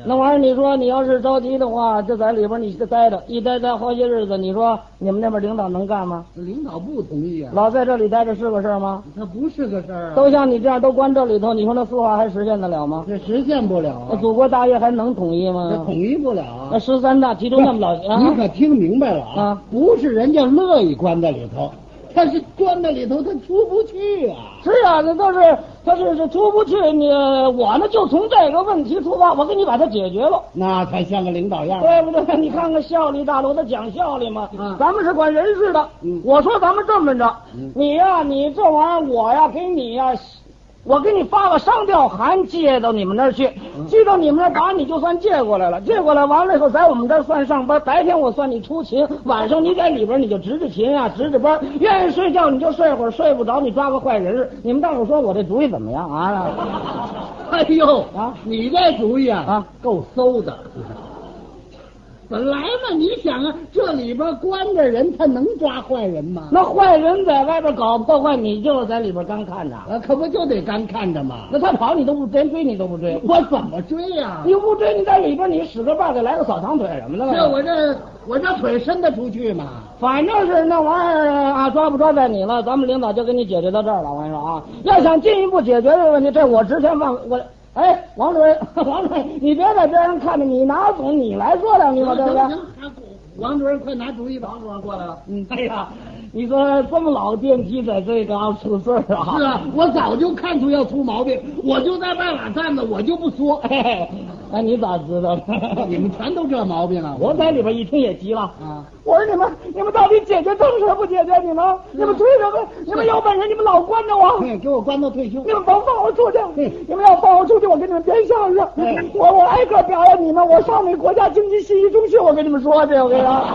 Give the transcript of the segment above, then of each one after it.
那玩意儿，你说你要是着急的话，就在里边你就待着，一待好些日子，你说你们那边领导能干吗？ 领导不同意啊， 老在这里待着是个事儿吗？ 那不是个事儿啊， 都像你这样都关这里头，你说那4化还实现得了吗？ 这实现不了啊， 那祖国大业还能统一吗？ 这统一不了啊。 那13大提出那么老你可听明白了啊？不是人家乐意关在里头，他是关在里头，他出不去啊。 是啊，那都是他是出不去。我呢就从这个问题出发，我给你把它解决了， 那才像个领导样， 对不对？你看看效率大楼，他讲效率嘛。咱们是管人事的。我说咱们这么着，你呀，你这玩意儿，我呀给你呀。我给你发个商调函寄到你们那儿去，寄到你们那儿把你就算借过来了，借过来完了以后，在我们这儿算上班，白天我算你出勤，晚上你在里边你就值勤啊，值班，愿意睡觉你就睡会儿，睡不着你抓个坏人。你们大伙说我这主意怎么样啊？ 哎呦啊，你这主意啊够馊的。本来嘛，你想啊，这里边关着人，他能抓坏人吗？ 那坏人在外边搞破坏，你就在里边干看着， 可不就得干看着吗？ 那他跑你都不连追你都不追， 我怎么追呀？ 你不追，你在里边你使个绊，给来个扫堂腿什么的。 这我这腿伸得出去吗？ 反正是那玩意儿啊，抓不抓在你了，咱们领导就给你解决到这儿了。我跟你说啊，要想进一步解决这个问题，这我直前放我。哎，王主任，你别在边上看着，你拿总你来说两句吧，对不对？ 王主任，快拿主意吧！ 王主任过来了。哎呀，你说这么老电梯在这个要出事儿啊？ 是啊，我早就看出要出毛病，我就在外瓦站着，我就不说。 哎，你咋知道的？ 你们全都这毛病啊！ 我在里边一听也急了啊！我说你们到底解决正事不解决？你们追什么？你们有本事你们老关着我， 给我关到退休！ 你们甭放我出去！你们要放我出去，我给你们编相声。我挨个表扬你们，我上那国家经济戏剧中心，我跟你们说去，我跟你说。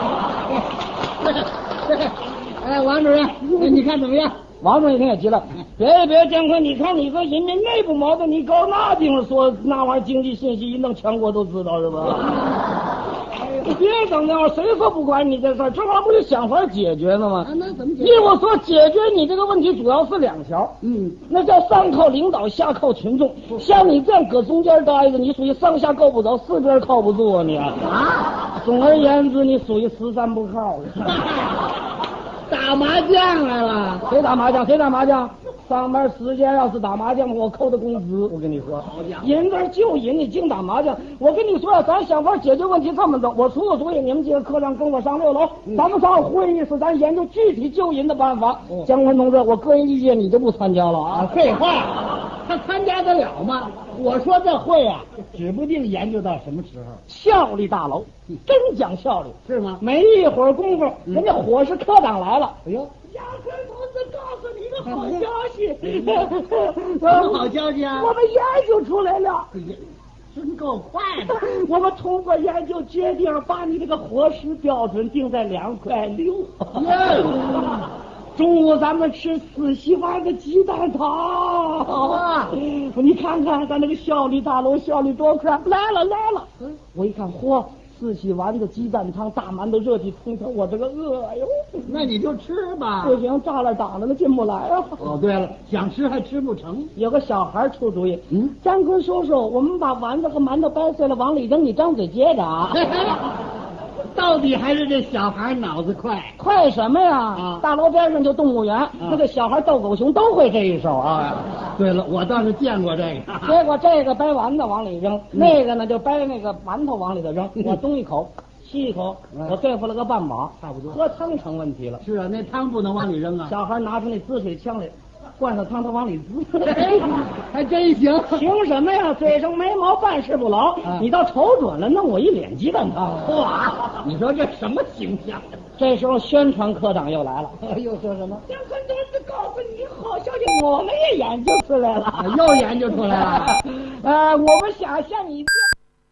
哎，王主任，你看怎么样？ 王主任一听也急了，别姜昆，你看你说人民内部矛盾，你搞那地方说那玩意儿经济信息一弄全国都知道是吧？你别整那玩意儿，谁说不管你这事儿？这玩意儿不就想法解决呢吗？ 那怎么解决？ 依我说，解决你这个问题主要是2条。那叫上靠领导，下靠群众。像你这样搁中间待着，你属于上下够不着，4边靠不住啊你啊！总而言之，你属于13不靠。 打麻将来了？ 谁打麻将？谁打麻将？上班时间要是打麻将，我扣的工资。我跟你说，赢这就赢，你净打麻将。我跟你说呀，咱想法解决问题这么着，我出个主意，你们几个科长跟我上6楼，咱们上会议室，咱研究具体救人的办法。姜昆同志，我个人意见你就不参加了啊？ 废话，他参加得了吗？我说这会啊，指不定研究到什么时候。 效率大楼，真讲效率， 是吗？ 没一会儿功夫，人家伙食科长来了。哎呦！杨坤同志告诉你一个好消息， 什么好消息啊？ 我们研究出来了， 真够快的。 我们通过研究决定把你这个伙食标准定在2.6块。中午咱们吃4喜碗的鸡蛋汤。你看看咱那个效率大楼效率多快！来了。我一看，嚯！4喜丸子鸡蛋汤，大馒头热气腾腾，我这个饿哟！ 那你就吃吧。 不行，栅栏挡着呢，进不来啊。 哦，对了，想吃还吃不成。 有个小孩出主意，姜昆叔叔，我们把丸子和馒头掰碎了往里扔，你张嘴接着啊。 到底还是这小孩脑子快。 快什么呀？大楼边上就动物园，那个小孩斗狗熊都会这一手啊。 对了，我倒是见过这个。 结果这个掰丸子往里扔，那个呢就掰那个馒头往里头扔。我东一口吸一口，我对付了个半饱， 差不多。 喝汤成问题了。 是啊，那汤不能往里扔啊。 小孩拿出那滋水枪来，灌上汤他往里滋。 还真行。 凭什么呀？嘴上没毛，办事不牢。你倒瞅准了，弄我一脸鸡蛋汤。 哇，你说这什么形象？ 这时候宣传科长又来了， 又说什么？ 姜昆同志告诉你好消息，我们也研究出来了。 又研究出来了。 我们想像你这。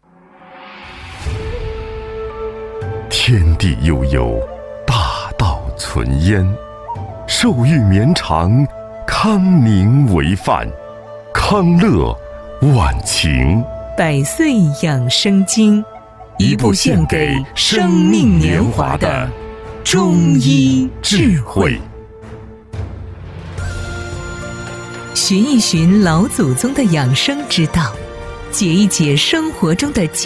天地悠悠，大道存焉，寿欲绵长，康宁为范，康乐晚晴。 100岁养生经， 一部献给生命年华的中医智慧。 寻一寻老祖宗的养生之道，解一解生活中的